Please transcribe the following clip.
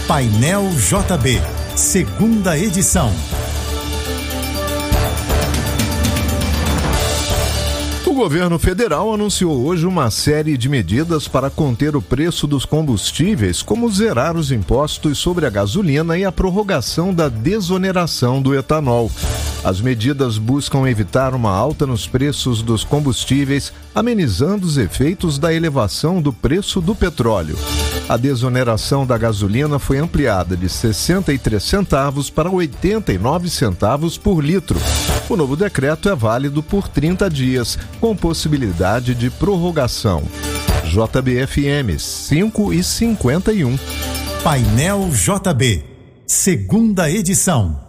Painel JB, segunda edição. O governo federal anunciou hoje uma série de medidas para conter o preço dos combustíveis, como zerar os impostos sobre a gasolina e a prorrogação da desoneração do etanol. As medidas buscam evitar uma alta nos preços dos combustíveis, amenizando os efeitos da elevação do preço do petróleo. A desoneração da gasolina foi ampliada de 63 centavos para 89 centavos por litro. O novo decreto é válido por 30 dias, com possibilidade de prorrogação. JBFM 5:51. Painel JB, segunda edição.